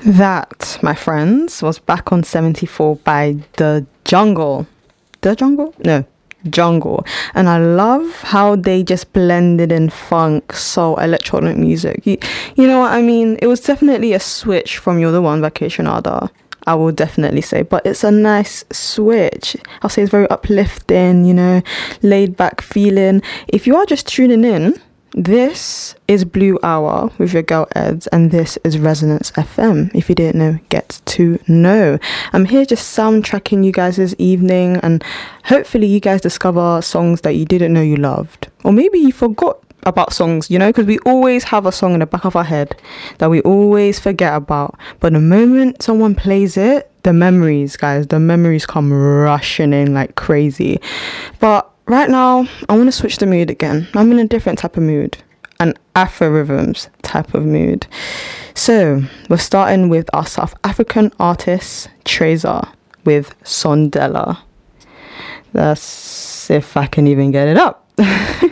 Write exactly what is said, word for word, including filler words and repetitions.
That, my friends, was Back on seventy-four by The Jungle. The Jungle? No, Jungle. And I love how they just blended in funk, soul, electronic music. You, you know what I mean? It was definitely a switch from You're the One, Vacationada, I will definitely say. But it's a nice switch. I'll say it's very uplifting, you know, laid back feeling. If you are just tuning in, this is Blue Hour with your girl Eds, and this is Resonance F M. If you didn't know, get to know. I'm here just soundtracking you guys' evening, and hopefully you guys discover songs that you didn't know you loved. Or maybe you forgot about songs, you know, because we always have a song in the back of our head that we always forget about. But the moment someone plays it, the memories, guys, the memories come rushing in like crazy. But right now, I want to switch the mood again. I'm in a different type of mood, an Afro rhythms type of mood. So we're starting with our South African artist Treza with Sondela. That's if I can even get it up.